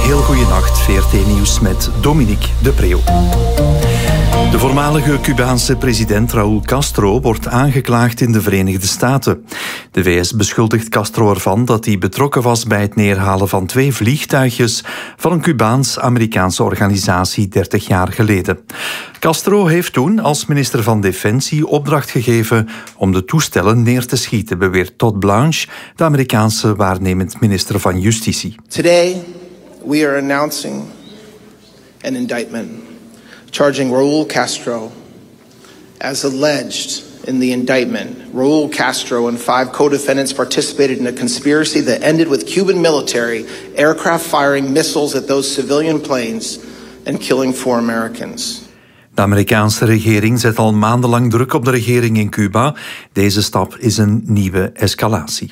heel goede nacht. VRT Nieuws met Dominique de Preeuw. De voormalige Cubaanse president Raúl Castro wordt aangeklaagd in de Verenigde Staten. De VS beschuldigt Castro ervan dat hij betrokken was bij het neerhalen van 2 vliegtuigjes van een Cubaans-Amerikaanse organisatie 30 jaar geleden. Castro heeft toen als minister van Defensie opdracht gegeven om de toestellen neer te schieten, beweert Todd Blanche, de Amerikaanse waarnemend minister van Justitie. Today we are announcing an indictment charging Raúl Castro as alleged in the indictment. Raúl Castro and 5 co-defendants participated in a conspiracy that ended with Cuban military aircraft firing missiles at those civilian planes and killing 4 Americans. De Amerikaanse regering zet al maandenlang druk op de regering in Cuba. Deze stap is een nieuwe escalatie.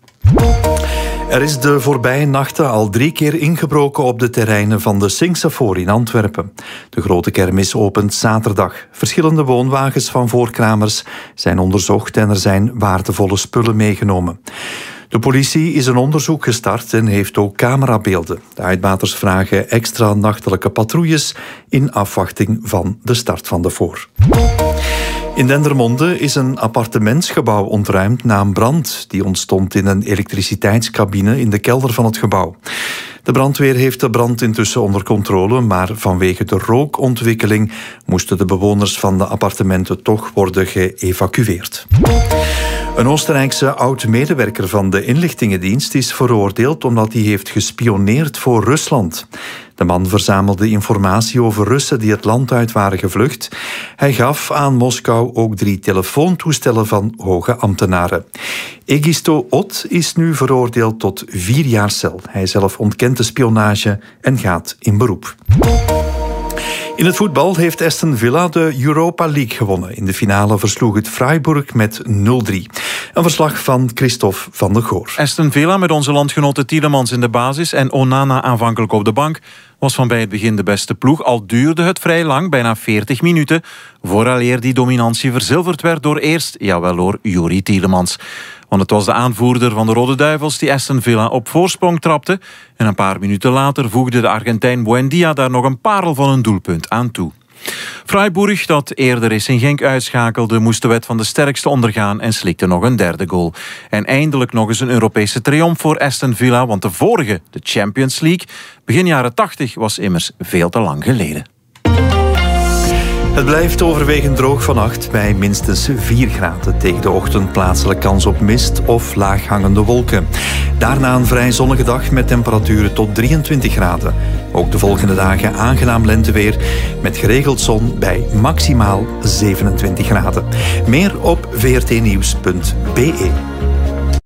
Er is de voorbije nachten al 3 keer ingebroken op de terreinen van de Singsafor in Antwerpen. De grote kermis opent zaterdag. Verschillende woonwagens van voorkramers zijn onderzocht en er zijn waardevolle spullen meegenomen. De politie is een onderzoek gestart en heeft ook camerabeelden. De uitbaters vragen extra nachtelijke patrouilles in afwachting van de start van de voor. In Dendermonde is een appartementsgebouw ontruimd na een brand. Die ontstond in een elektriciteitscabine in de kelder van het gebouw. De brandweer heeft de brand intussen onder controle, maar vanwege de rookontwikkeling moesten de bewoners van de appartementen toch worden geëvacueerd. Een Oostenrijkse oud-medewerker van de inlichtingendienst is veroordeeld omdat hij heeft gespioneerd voor Rusland. De man verzamelde informatie over Russen die het land uit waren gevlucht. Hij gaf aan Moskou ook 3 telefoontoestellen van hoge ambtenaren. Egisto Ot is nu veroordeeld tot 4 jaar cel. Hij zelf ontkent de spionage en gaat in beroep. In het voetbal heeft Aston Villa de Europa League gewonnen. In de finale versloeg het Freiburg met 0-3. Een verslag van Christophe van der Goor. Aston Villa met onze landgenote Tielemans in de basis en Onana aanvankelijk op de bank was van bij het begin de beste ploeg. Al duurde het vrij lang, bijna 40 minuten, vooraleer die dominantie verzilverd werd door eerst, door Youri Tielemans. Want het was de aanvoerder van de Rode Duivels die Aston Villa op voorsprong trapte. En een paar minuten later voegde de Argentijn Buendia daar nog een parel van een doelpunt aan toe. Freiburg, dat eerder eens in Genk uitschakelde, moest de wet van de sterkste ondergaan en slikte nog een 3e goal. En eindelijk nog eens een Europese triomf voor Aston Villa, want de vorige, de Champions League, begin jaren 80, was immers veel te lang geleden. Het blijft overwegend droog vannacht bij minstens 4 graden. Tegen de ochtend plaatselijk kans op mist of laaghangende wolken. Daarna een vrij zonnige dag met temperaturen tot 23 graden. Ook de volgende dagen aangenaam lenteweer met geregeld zon bij maximaal 27 graden. Meer op vrtnieuws.be.